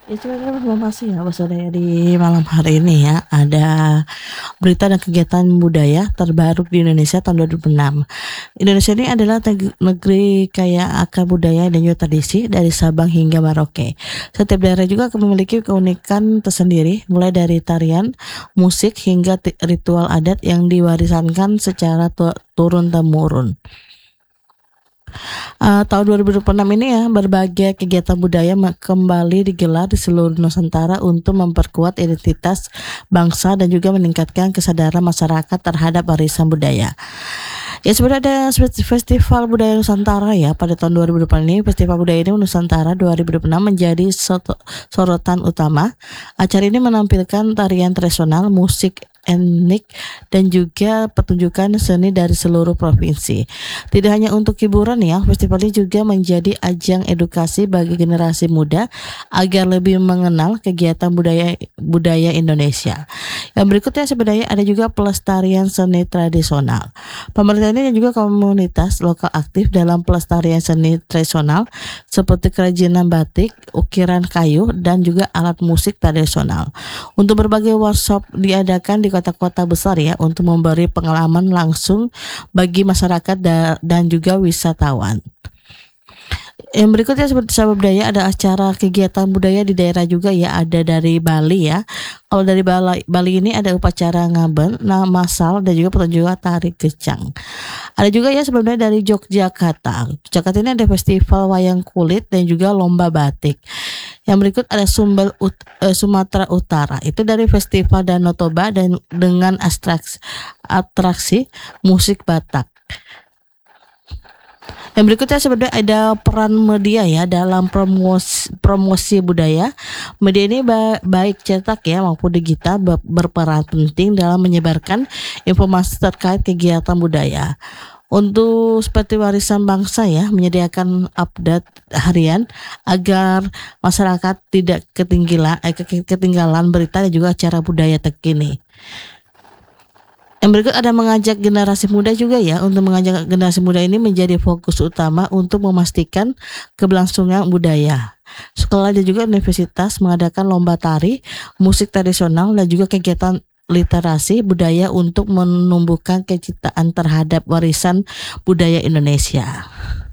Ya cuman informasi ya Mas Surya di malam hari ini ya ada berita dan kegiatan budaya terbaru di Indonesia tahun 2006. Indonesia ini adalah negeri kaya akan budaya dan juga tradisi dari Sabang hingga Merauke. Setiap daerah juga memiliki keunikan tersendiri, mulai dari tarian, musik hingga ritual adat yang diwariskan secara turun temurun. Tahun 2026 ini ya berbagai kegiatan budaya kembali digelar di seluruh Nusantara untuk memperkuat identitas bangsa dan juga meningkatkan kesadaran masyarakat terhadap warisan budaya. Ya sebenarnya ada Festival Budaya Nusantara ya pada tahun 2020 ini. Festival Budaya ini Nusantara 2026 menjadi sorotan utama. Acara ini menampilkan tarian tradisional, musik etnik dan juga pertunjukan seni dari seluruh provinsi. Tidak hanya untuk hiburan ya, festival ini juga menjadi ajang edukasi bagi generasi muda agar lebih mengenal kegiatan budaya Indonesia. Yang berikutnya sebenarnya ada juga pelestarian seni tradisional. Pemerintah ini dan juga komunitas lokal aktif dalam pelestarian seni tradisional seperti kerajinan batik, ukiran kayu dan juga alat musik tradisional. Untuk berbagai workshop diadakan di kota-kota besar ya untuk memberi pengalaman langsung bagi masyarakat dan juga wisatawan. Yang berikutnya seperti sahabat budaya ada acara kegiatan budaya di daerah juga ya, ada dari Bali ya. Kalau dari Bali ini ada upacara ngaben, masal dan juga pertunjukan tari kecang. Ada juga ya sebenarnya dari Yogyakarta. Jakarta ini ada festival wayang kulit dan juga lomba batik. Yang berikut ada Sumatera Utara. Itu dari Festival Danau Toba dan dengan atraksi musik Batak. Yang berikutnya sebenarnya ada peran media ya dalam promosi budaya. Media ini baik cetak ya maupun digital berperan penting dalam menyebarkan informasi terkait kegiatan budaya. Untuk seperti warisan bangsa ya, menyediakan update harian agar masyarakat tidak ketinggalan berita dan juga acara budaya terkini. Yang berikut ada mengajak generasi muda juga ya, untuk mengajak generasi muda ini menjadi fokus utama untuk memastikan keberlangsungan budaya. Sekolah dan juga universitas mengadakan lomba tari, musik tradisional dan juga kegiatan literasi budaya untuk menumbuhkan kecintaan terhadap warisan budaya Indonesia.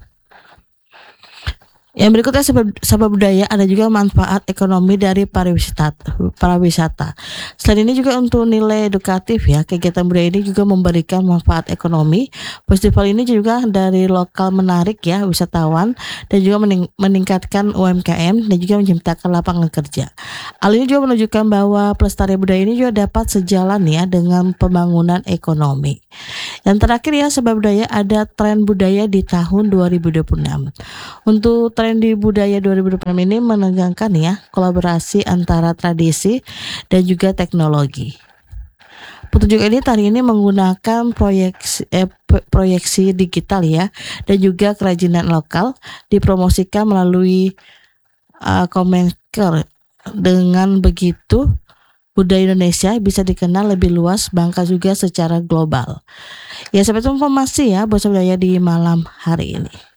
Yang berikutnya sahabat budaya ada juga manfaat ekonomi dari pariwisata. Selain ini juga untuk nilai edukatif ya, kegiatan budaya ini juga memberikan manfaat ekonomi. Festival ini juga dari lokal menarik ya wisatawan dan juga meningkatkan UMKM dan juga menciptakan lapangan kerja. Hal ini juga menunjukkan bahwa pelestarian budaya ini juga dapat sejalan ya dengan pembangunan ekonomi. Yang terakhir ya sahabat budaya ada tren budaya di tahun 2026. Untuk tren di budaya 2026 ini menegangkan ya kolaborasi antara tradisi dan juga teknologi. Petunjuk ini tari ini menggunakan proyeksi digital ya dan juga kerajinan lokal dipromosikan melalui komentar. Dengan begitu budaya Indonesia bisa dikenal lebih luas bahkan juga secara global. Ya seperti informasi ya buat budaya di malam hari ini.